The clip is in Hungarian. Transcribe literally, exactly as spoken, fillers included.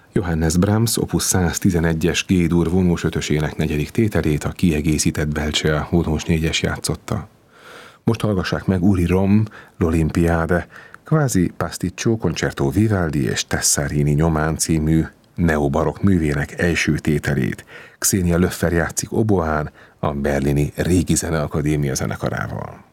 Johannes Brahms opus száztizenegyes G-dur vonós ötösének negyedik tételét a kiegészített Belcea vonós négyes játszotta. Most hallgassák meg Uri Rom, L'Olimpiade, kvázi pasticcio concerto Vivaldi és Tessarini nyomán című neobarokk művének első tételét. Xenia Löffer játszik oboán, a berlini Régi Zeneakadémia zenekarával.